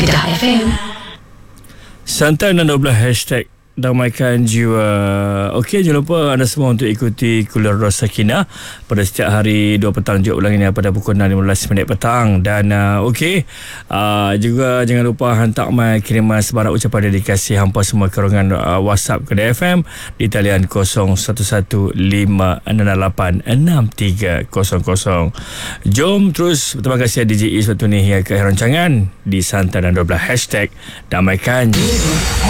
Kedah FM. Santai dan 12 hashtag damaikan jiwa. Okey, jangan lupa anda semua untuk ikuti Kuliah Sakinah pada setiap hari 2 petang juga ulangannya pada pukul 6.15 petang. Dan juga jangan lupa hantar mai kiriman sebarang ucapan dedikasi hampa semua ke ruangan WhatsApp Kedah FM di talian 0115686300. Jom terus. Terima kasih DJ Is waktu ni hingga ke akhir rancangan di Santai dan 12 hashtag damaikan jiwa.